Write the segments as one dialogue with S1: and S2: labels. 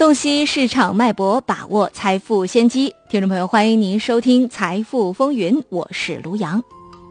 S1: 洞悉市场脉搏，把握财富先机。听众朋友，欢迎您收听财富风云，我是卢阳。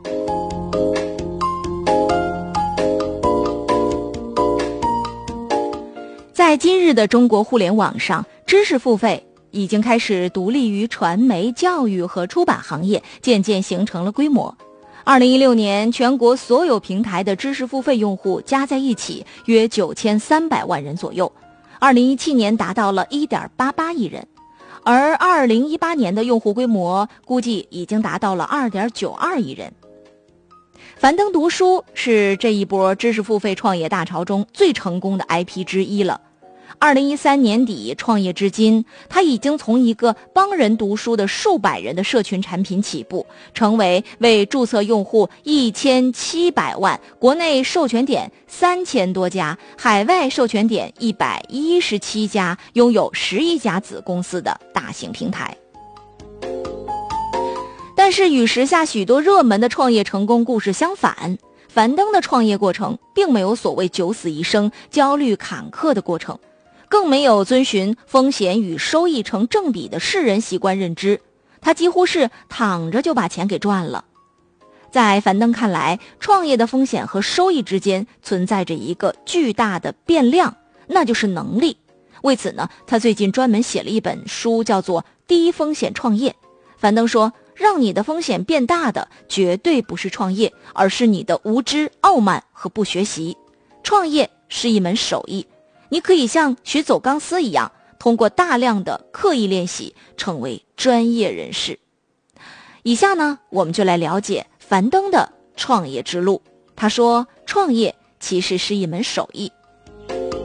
S1: 在今日的中国互联网上，知识付费已经开始独立于传媒、教育和出版行业，渐渐形成了规模。2016年，全国所有平台的知识付费用户加在一起约9300万人左右，2017年达到了 1.88 亿人，而2018年的用户规模估计已经达到了 2.92 亿人。樊登读书是这一波知识付费创业大潮中最成功的 IP 之一了。2013年底创业至今，他已经从一个帮人读书的数百人的社群产品起步，成为为注册用户1700万、国内授权点3000多家、海外授权点117家、拥有11家子公司的大型平台。但是与时下许多热门的创业成功故事相反，樊登的创业过程并没有所谓九死一生、焦虑坎坷的过程，更没有遵循风险与收益成正比的世人习惯认知，他几乎是躺着就把钱给赚了。在樊登看来，创业的风险和收益之间存在着一个巨大的变量，那就是能力。为此呢，他最近专门写了一本书，叫做《低风险创业》。樊登说，让你的风险变大的绝对不是创业，而是你的无知、傲慢和不学习。创业是一门手艺，你可以像学走钢丝一样，通过大量的刻意练习成为专业人士。以下呢，我们就来了解樊登的创业之路。他说，创业其实是一门手艺。